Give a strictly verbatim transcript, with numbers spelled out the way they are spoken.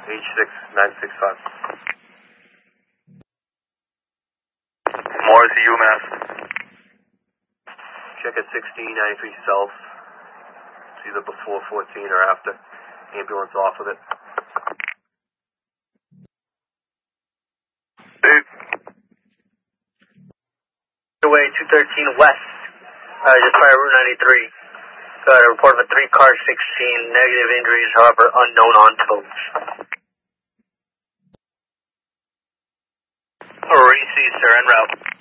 H six nine six five. Morris to UMass. Check at sixteen ninety-three South. It's either before fourteen or after. Ambulance off of it. Dave. Way two thirteen West, uh, just prior Route ninety-three. Got a report of a three car sixteen, negative injuries, however unknown on totes. Received, sir, en route.